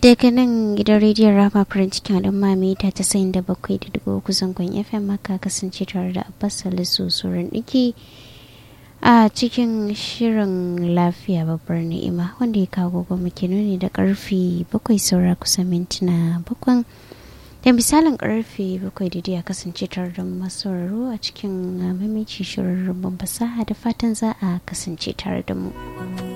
daga nan gidan rediyon Rama farin cikin al'umma mita 97.3 zangon FM maka kasance tare da Abbas Salisu Suran Diki a cikin shirin lafiya babbar ni'ima wanda ya kawo gwamnati nuni da karfi 7 saura kusan mintuna 7 da misalin karfe 7 daidai a kasance tare da masauraro a cikin mamici shirin rubun fasaha da fatan za a kasance tare da mu.